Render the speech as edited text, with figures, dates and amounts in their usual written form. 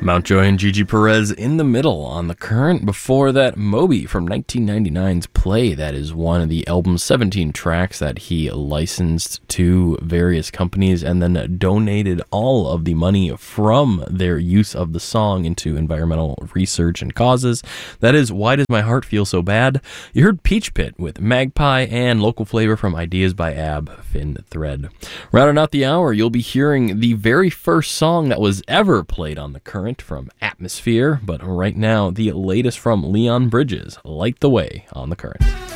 Mountjoy and Gigi Perez in the middle on The Current. Before that, Moby from 1999's Play. That is one of the album's 17 tracks that he licensed to various companies and then donated all of the money from their use of the song into environmental research and causes. That is Why Does My Heart Feel So Bad? You heard Peach Pit with Magpie and local flavor from Ideas by Ab, Fin Thread. Rounding out the hour, you'll be hearing the very first song that was ever played on The Current from Atmosphere, but right now the latest from Leon Bridges, Light the Way on The Current.